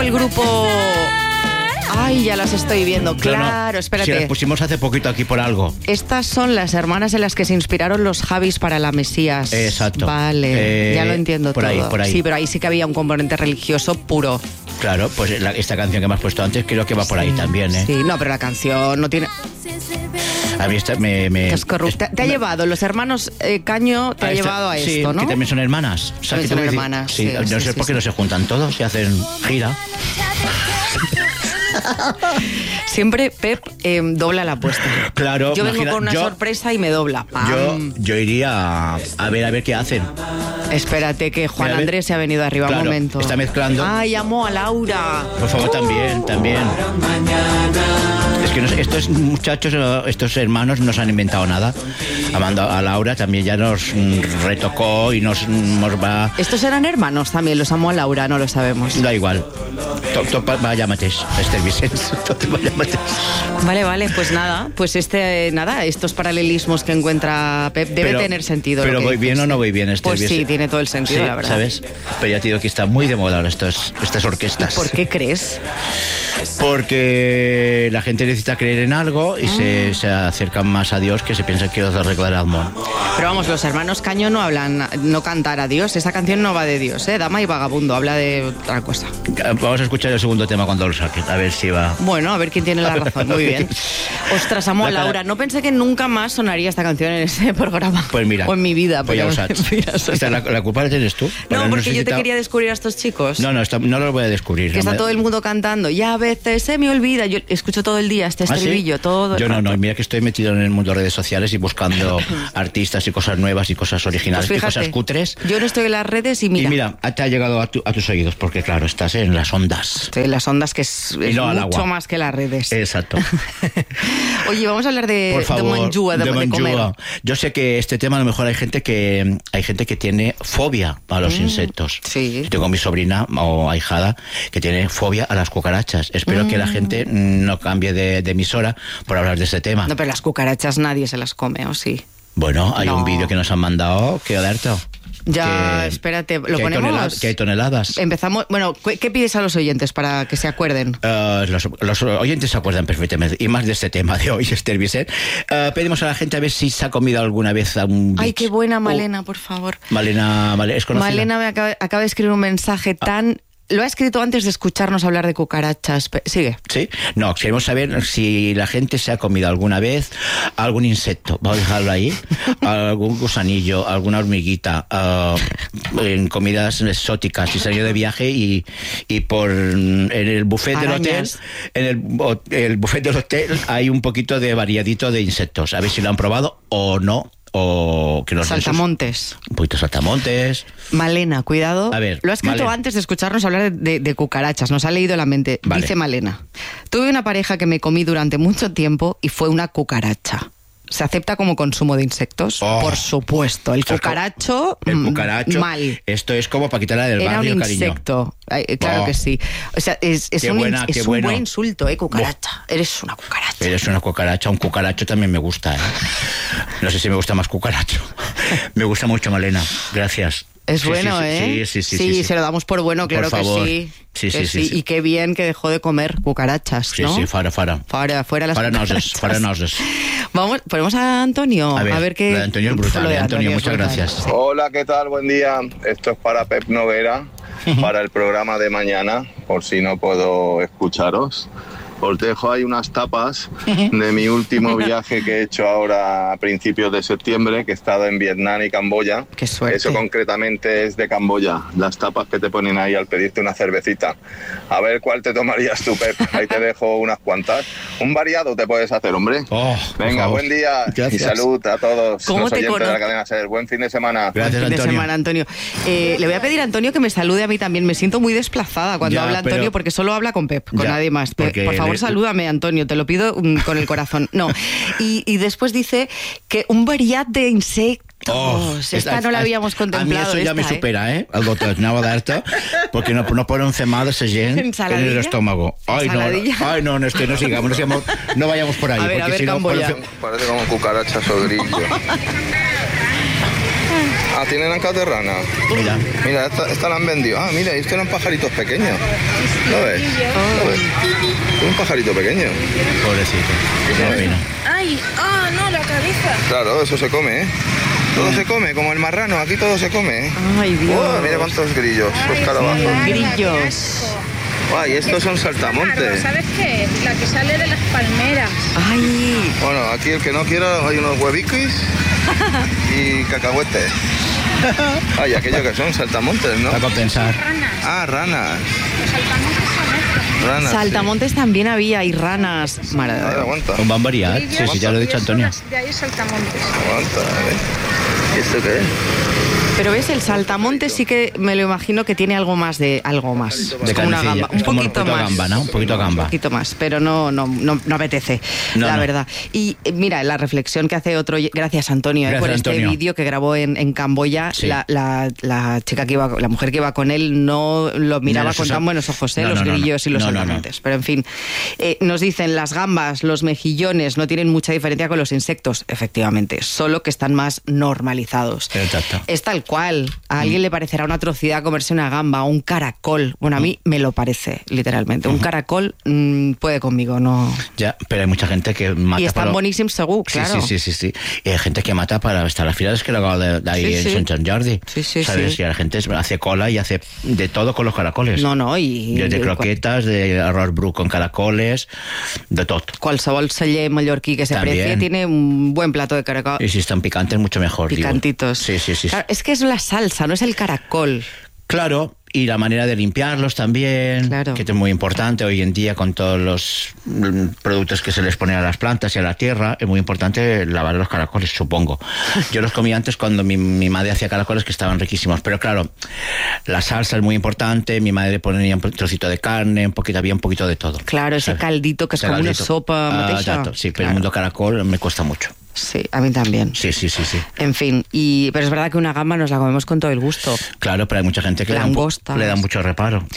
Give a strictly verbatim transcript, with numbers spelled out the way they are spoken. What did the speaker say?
del grupo... Ay, ya las estoy viendo, claro, claro no, espérate. Si las pusimos hace poquito aquí por algo. Estas son las hermanas en las que se inspiraron los Javis para la Mesías. Exacto. Vale, eh, ya lo entiendo por todo. Ahí, por ahí. Sí, pero ahí sí que había un componente religioso puro. Claro, pues la, esta canción que me has puesto antes creo que va por ahí sí, también, ¿eh? Sí, no, pero la canción no tiene... A mí esta me... me es corrupta. Es, te ha me... llevado, los hermanos eh, Caño te ha esta, llevado a sí, esto, ¿no? que también son hermanas. O sea, también que son hermanas. Sí, sí, no sí, sé sí, por qué sí. no se juntan todos y hacen gira. Siempre Pep eh, dobla la apuesta. Claro. Yo vengo imagina, con una yo, sorpresa y me dobla. Yo, yo iría a, a ver a ver qué hacen. Espérate que Juan Mira, Andrés se ha venido arriba claro, un momento. Está mezclando. Ay, amo a Laura. Por favor, también, también. Es que no, estos muchachos, estos hermanos no se han inventado nada. Amando a Laura también ya nos retocó y nos, nos va... Estos eran hermanos también, los amo a Laura, no lo sabemos. Da igual. Vaya mates, Esther Vicens. Vale, vale, pues nada, pues este, nada, estos paralelismos que encuentra Pep debe pero, tener sentido. Pero voy bien dices. o no voy bien, Esther Pues Vicens. sí, tiene todo el sentido, sí, la verdad. ¿Sabes? Pero ya te digo que está muy de moda ahora estos, estas orquestas. ¿Por qué crees? Porque la gente necesita creer en algo y ah. se, se acercan más a Dios que se piensan que los arreglar al mundo. Pero vamos, los hermanos Caño no hablan, no cantar a Dios. Esa canción no va de Dios, ¿eh? Dama y vagabundo, habla de otra cosa. Vamos a escuchar el segundo tema cuando lo saquen, a ver si va. Bueno, a ver quién tiene la razón. Muy bien. Ostras, amo a Laura. No pensé que nunca más sonaría esta canción en ese programa. Pues mira. O en mi vida. Pues pero, ya mira, o sea, la, la culpa la tienes tú. No, porque necesita... yo te quería descubrir a estos chicos. No, no, está, no los voy a descubrir. Que no está me... todo el mundo cantando. Ya a veces se me olvida. Yo escucho todo el día este estribillo. ¿Ah, sí? todo Yo el no, no. Mira que estoy metido en el mundo de redes sociales y buscando artistas y cosas nuevas y cosas originales pues fíjate, y cosas cutres. Yo no estoy en las redes y mira. Y mira, te ha llegado a, tu, a tus oídos porque claro, estás en las ondas. Estoy en las ondas que es, es no mucho más que las redes. Exacto. Oye, vamos a hablar de, Por favor, de manjúa, de, de, de comer. Yo sé que este tema a lo mejor hay gente que hay gente que tiene fobia a los mm, insectos. Sí. Yo tengo mi sobrina o ahijada que tiene fobia a las cucarachas. Espero mm. que la gente no cambie de, de emisora por hablar de este tema. No, pero las cucarachas nadie se las come, ¿o sí? Bueno, hay no. un vídeo que nos han mandado que alerta. Ya, que, espérate, ¿lo que ponemos? Hay toneladas, que hay toneladas. Empezamos, bueno, ¿qué pides a los oyentes para que se acuerden? Uh, los, los oyentes se acuerdan perfectamente, y más de este tema de hoy, Esther Vicens. Uh, pedimos a la gente a ver si se ha comido alguna vez a un bicho. Ay, qué buena Malena, uh, por favor. Malena, Malena, ¿es conocida? Malena me acaba, acaba de escribir un mensaje tan... Lo ha escrito antes de escucharnos hablar de cucarachas. Sigue. Sí. No, queremos saber si la gente se ha comido alguna vez algún insecto. Vamos a dejarlo ahí. Algún gusanillo, alguna hormiguita. Uh, en comidas exóticas. Si salió de viaje y, y por en el buffet Arañas. del hotel, en el, el buffet del hotel hay un poquito de variadito de insectos. A ver si lo han probado o no. O que los saltamontes. Un poquito saltamontes. Malena, cuidado. A ver, lo ha escrito Malena. antes de escucharnos hablar de, de, de cucarachas. Nos ha leído la mente. Vale. Dice Malena: tuve una pareja que me comí durante mucho tiempo y fue una cucaracha. ¿Se acepta como consumo de insectos? Oh, por supuesto. El cucaracho, el cucaracho mal. Esto es como para quitarla del Era barrio, un cariño. insecto. Ay, claro oh. que sí. O sea, es, es, un, buena, es un bueno. buen insulto, ¿eh? Cucaracha. Oh. Eres una cucaracha. Eres una cucaracha. Un cucaracho también me gusta, ¿eh? No sé si me gusta más cucaracho. Me gusta mucho, Malena. Gracias. Es sí, bueno, sí, ¿eh? Sí sí sí, sí, sí, sí. se lo damos por bueno, claro por favor. que sí. Sí, que sí, sí, sí. sí. Y qué bien que dejó de comer cucarachas, sí, ¿no? Sí, sí, fuera, fuera. Fuera, fuera las fuera cucarachas. Noses, fuera noses. Vamos, ponemos a Antonio. A ver, a ver qué... Lo de Antonio es brutal, lo de Antonio, Antonio muchas brutal. gracias. Hola, ¿qué tal? Buen día. Esto es para Pep Noguera, para el programa de mañana, por si no puedo escucharos. Os dejo ahí unas tapas de mi último viaje que he hecho ahora a principios de septiembre, que he estado en Vietnam y Camboya. Qué suerte. Eso concretamente es de Camboya, las tapas que te ponen ahí al pedirte una cervecita. A ver cuál te tomarías tú, Pep. Ahí te dejo unas cuantas. Un variado te puedes hacer, hombre. Oh, venga, buen día. Gracias. Y salud a todos ¿Cómo los te oyentes cono- de la cadena SER. Buen fin de semana. Gracias, Fin de Antonio. semana, Antonio. Eh, le voy a pedir a Antonio que me salude a mí también. Me siento muy desplazada cuando Ya, habla Antonio pero- porque solo habla con Pep, con Ya, nadie más. Pe- porque Por favor, le- salúdame, Antonio, te lo pido um, con el corazón. No. Y, y después dice que un variat de insectos. Oh, esta no la habíamos contemplado. A mí eso ya esta, me ¿eh? supera, ¿eh? El doctor anava d'arte, perquè no, no poden fer mal a esa gent en el estómago. Ay, no, ay, no, no, este, no sigamos, no, sigamos, no vayamos por ahí. A ver, porque a ver, si no, Camboya. Parece como cucaracha sodrillo. Ah, tienen ancas de rana. Mira. Mira, esta, esta la han vendido. Ah, mira, estos eran pajaritos pequeños. ¿Lo ves? ¿Lo ves? Un pajarito pequeño. Pobrecito. Qué pena. Ay, ah, no, la cabeza. Claro, eso se come, ¿eh? Todo se come, como el marrano, aquí todo se come, ¿eh? Ay, Dios. Oh, mira cuántos grillos, los carabajos. Grillos. Ay, estos son saltamontes. ¿Sabes qué? La que sale de las palmeras. Ay. Bueno, aquí el que no quiera, hay unos hueviquis y cacahuetes. Ay, aquello que son saltamontes, ¿no? Para compensar. Ranas. Ah, ranas. Los saltamontes son estos. Ranas. Saltamontes sí. también había y ranas. Madre de A ver, Dios. aguanta. Un van variar. Sí, Grillos, sí, ya lo he dicho, y eso, Antonio. las- De ahí saltamontes. Aguanta, a ver. ¿Y esto qué es? Pero ves, el saltamontes sí que me lo imagino que tiene algo más de algo más. De Es como una carnecilla. gamba. Un Es como un poquito poquito más. gamba, ¿no? Un poquito Un gamba. poquito más, pero no, no, no, no apetece, No, la no. verdad. Y eh, mira, la reflexión que hace otro, gracias Antonio, eh, Gracias, por este Antonio. vídeo que grabó en, en Camboya, Sí. la, la, la chica que iba, la mujer que iba con él no lo miraba No, con eso- tan buenos ojos, eh, no, los no, no, grillos no. y los No, no, no. saltamontes. Pero en fin, eh, nos dicen las gambas, los mejillones no tienen mucha diferencia con los insectos, efectivamente, solo que están más normalizados. Exacto. Es tal cual. A alguien le parecerá una atrocidad comerse una gamba o un caracol. Bueno, a mí me lo parece, literalmente. Un caracol mmm, puede conmigo, no. Ya, pero hay mucha gente que mata Y están para... bonísimos según, Sí, claro. sí, sí, sí, sí. Y hay gente que mata para estar a las filas que lo hago de, de ahí Sí, en sí. Sant Jordi. Sí, sí, ¿Sabes? sí. Y la gente hace cola y hace de todo con los caracoles. No, no, i... Desde i- croquetas, de arroz bru con caracoles, de todo. Qualsevol celler mallorquí que se También. aprecie tiene un buen plato de caracol. Y si están picantes, mucho mejor. digo. Picantitos. Sí, sí, sí. Claro, es que es la salsa, no es el caracol. Claro, y la manera de limpiarlos también, Claro. que es muy importante hoy en día con todos los mm, productos que se les ponen a las plantas y a la tierra, es muy importante lavar los caracoles, supongo. Yo los comí antes cuando mi, mi madre hacía caracoles que estaban riquísimos, pero claro, la salsa es muy importante, mi madre ponía un trocito de carne, un poquito, había un poquito de todo. Claro, ese ¿sabes? caldito que es Ese como una caldito. sopa Ah, mateixa. exacto, sí, pero Claro. el mundo caracol me cuesta mucho. Sí, a mí también. Sí, sí, sí, sí. En fin, y pero es verdad que una gamba nos la comemos con todo el gusto. Claro, pero hay mucha gente que le da, un po- Langostas. le da mucho reparo.